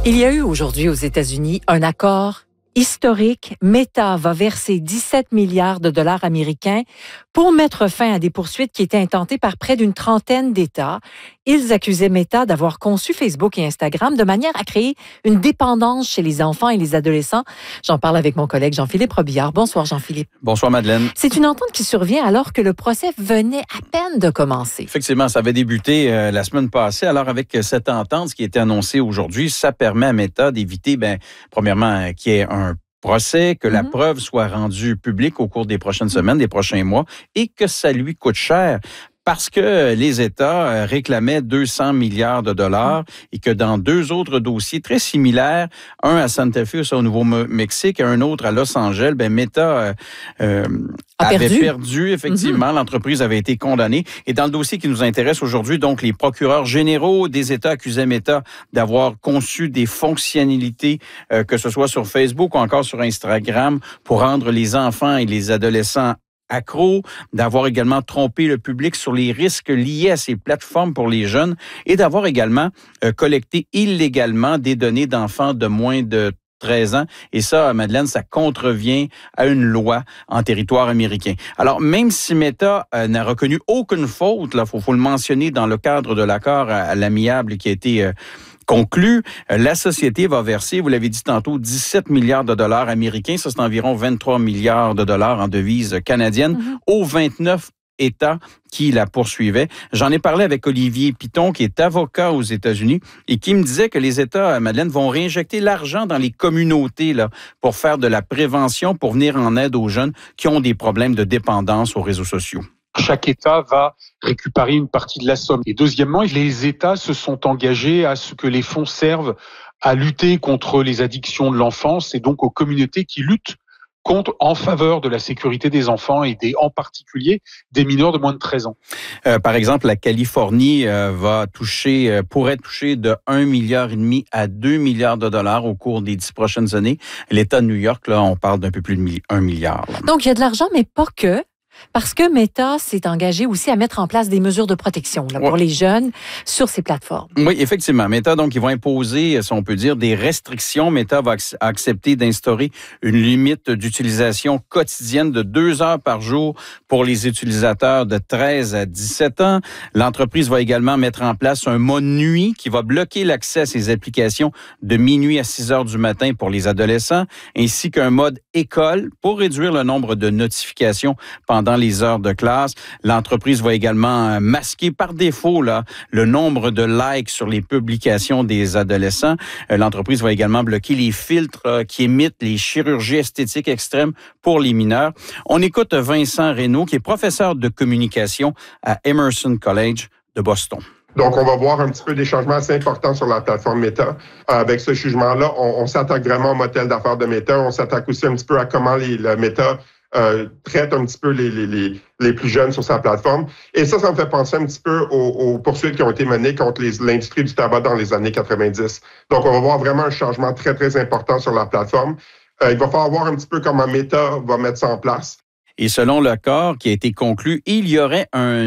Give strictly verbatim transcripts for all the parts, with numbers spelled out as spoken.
Il y a eu aujourd'hui aux États-Unis un accord historique. Meta va verser dix-sept milliards de dollars américains pour mettre fin à des poursuites qui étaient intentées par près d'une trentaine d'États. Ils accusaient Meta d'avoir conçu Facebook et Instagram de manière à créer une dépendance chez les enfants et les adolescents. J'en parle avec mon collègue Jean-Philippe Robillard. Bonsoir Jean-Philippe. Bonsoir Madeleine. C'est une entente qui survient alors que le procès venait à peine de commencer. Effectivement, ça avait débuté euh, la semaine passée. Alors avec cette entente, ce qui a été annoncé aujourd'hui, ça permet à Meta d'éviter, ben, premièrement, euh, qu'il y ait un procès, que mm-hmm. la preuve soit rendue publique au cours des prochaines semaines, des prochains mois, et que ça lui coûte cher. Parce que les États réclamaient deux cents milliards de dollars et que dans deux autres dossiers très similaires, un à Santa Fe, ça, au Nouveau-Mexique, et un autre à Los Angeles, ben Meta euh, avait perdu, perdu effectivement. Mm-hmm. L'entreprise avait été condamnée. Et dans le dossier qui nous intéresse aujourd'hui, donc les procureurs généraux des États accusaient Meta d'avoir conçu des fonctionnalités, euh, que ce soit sur Facebook ou encore sur Instagram, pour rendre les enfants et les adolescents accro, d'avoir également trompé le public sur les risques liés à ces plateformes pour les jeunes et d'avoir également euh, collecté illégalement des données d'enfants de moins de treize ans. Et ça, Madeleine, ça contrevient à une loi en territoire américain. Alors, même si Meta euh, n'a reconnu aucune faute, il faut, faut le mentionner dans le cadre de l'accord à, à l'amiable qui a été euh, conclu, la société va verser, vous l'avez dit tantôt, dix-sept milliards de dollars américains. Ça, c'est environ vingt-trois milliards de dollars en devises canadiennes mm-hmm. aux vingt-neuf États qui la poursuivaient. J'en ai parlé avec Olivier Piton, qui est avocat aux États-Unis et qui me disait que les États, Madeleine, vont réinjecter l'argent dans les communautés là, pour faire de la prévention, pour venir en aide aux jeunes qui ont des problèmes de dépendance aux réseaux sociaux. Chaque État va récupérer une partie de la somme. Et deuxièmement, les États se sont engagés à ce que les fonds servent à lutter contre les addictions de l'enfance et donc aux communautés qui luttent contre, en faveur de la sécurité des enfants et des, en particulier des mineurs de moins de treize ans. Euh, par exemple, la Californie euh, va toucher, euh, pourrait toucher de un milliard et demi à deux milliards de dollars au cours des dix prochaines années. L'État de New York, là, on parle d'un peu plus de un milliard. Là. Donc, il y a de l'argent, mais pas que. Parce que Meta s'est engagé aussi à mettre en place des mesures de protection là, pour ouais. les jeunes sur ces plateformes. Oui, effectivement. Meta, donc, ils vont imposer, si on peut dire, des restrictions. Meta va ac- accepter d'instaurer une limite d'utilisation quotidienne de deux heures par jour pour les utilisateurs de treize à dix-sept ans. L'entreprise va également mettre en place un mode nuit qui va bloquer l'accès à ces applications de minuit à six heures du matin pour les adolescents, ainsi qu'un mode école pour réduire le nombre de notifications pendant dans les heures de classe. L'entreprise va également masquer par défaut là, le nombre de likes sur les publications des adolescents. L'entreprise va également bloquer les filtres euh, qui émitent les chirurgies esthétiques extrêmes pour les mineurs. On écoute Vincent Reynaud, qui est professeur de communication à Emerson College de Boston. Donc, on va voir un petit peu des changements assez importants sur la plateforme Meta. Avec ce jugement-là, on, on s'attaque vraiment au modèle d'affaires de Meta. On s'attaque aussi un petit peu à comment les, le Meta Euh, traite un petit peu les, les, les, les plus jeunes sur sa plateforme. Et ça, ça me fait penser un petit peu aux, aux poursuites qui ont été menées contre les, l'industrie du tabac dans les années quatre-vingt-dix. Donc, on va voir vraiment un changement très, très important sur la plateforme. Euh, il va falloir voir un petit peu comment Meta va mettre ça en place. Et selon l'accord qui a été conclu, il y aurait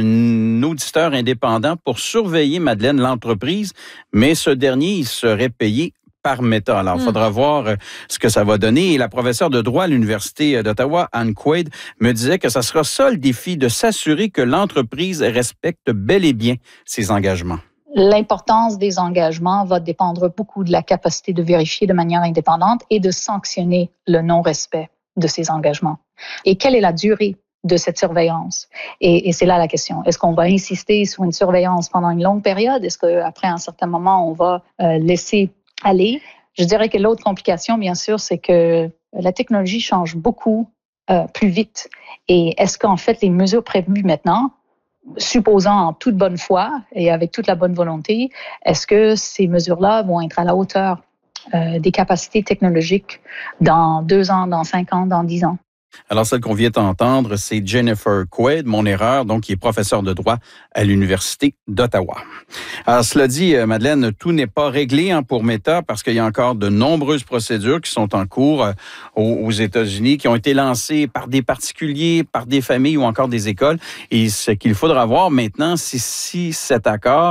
un auditeur indépendant pour surveiller, Madeleine, l'entreprise, mais ce dernier, il serait payé par Meta. Alors, il faudra mmh. voir ce que ça va donner. Et la professeure de droit à l'Université d'Ottawa, Anne Quaid, me disait que ça sera ça le défi de s'assurer que l'entreprise respecte bel et bien ses engagements. L'importance des engagements va dépendre beaucoup de la capacité de vérifier de manière indépendante et de sanctionner le non-respect de ces engagements. Et quelle est la durée de cette surveillance? Et, et c'est là la question. Est-ce qu'on va insister sur une surveillance pendant une longue période? Est-ce qu'après un certain moment, on va euh, laisser aller? Je dirais que l'autre complication, bien sûr, c'est que la technologie change beaucoup euh, plus vite. Et est-ce qu'en fait, les mesures prévues maintenant, supposant en toute bonne foi et avec toute la bonne volonté, est-ce que ces mesures-là vont être à la hauteur euh, des capacités technologiques dans deux ans, dans cinq ans, dans dix ans? Alors, celle qu'on vient d'entendre, c'est Jennifer Quaid, mon erreur, donc qui est professeure de droit à l'Université d'Ottawa. Alors, cela dit, Madeleine, tout n'est pas réglé hein, pour Meta parce qu'il y a encore de nombreuses procédures qui sont en cours euh, aux, aux États-Unis, qui ont été lancées par des particuliers, par des familles ou encore des écoles. Et ce qu'il faudra voir maintenant, c'est si cet accord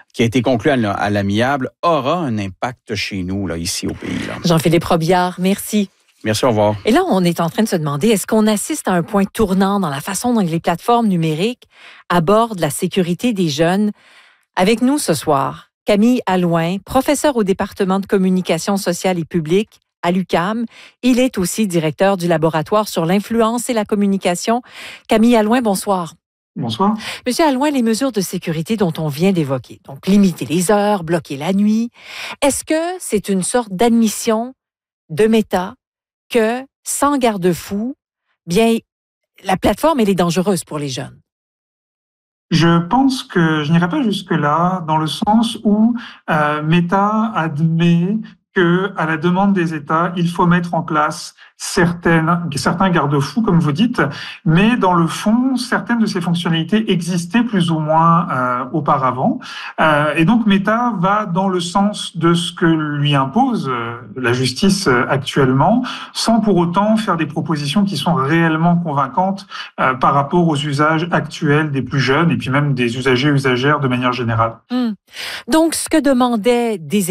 qui a été conclu à, à l'amiable aura un impact chez nous, là, ici au pays. Là. Jean-Philippe Robillard, merci. Merci, au revoir. Et là, on est en train de se demander, est-ce qu'on assiste à un point tournant dans la façon dont les plateformes numériques abordent la sécurité des jeunes? Avec nous ce soir, Camille Allouin, professeur au département de communication sociale et publique à l'U Q A M. Il est aussi directeur du laboratoire sur l'influence et la communication. Camille Allouin, bonsoir. Bonsoir. Monsieur Allouin, les mesures de sécurité dont on vient d'évoquer, donc limiter les heures, bloquer la nuit, est-ce que c'est une sorte d'admission de Meta que, sans garde-fou, bien, la plateforme, elle est dangereuse pour les jeunes? Je pense que je n'irai pas jusque-là, dans le sens où euh, Meta admet que, à la demande des États, il faut mettre en place certaines, certains garde-fous, comme vous dites, mais dans le fond, certaines de ces fonctionnalités existaient plus ou moins euh, auparavant. Euh, et donc, Meta va dans le sens de ce que lui impose euh, la justice euh, actuellement, sans pour autant faire des propositions qui sont réellement convaincantes euh, par rapport aux usages actuels des plus jeunes et puis même des usagers et usagères de manière générale. Hum. Donc, ce que demandaient des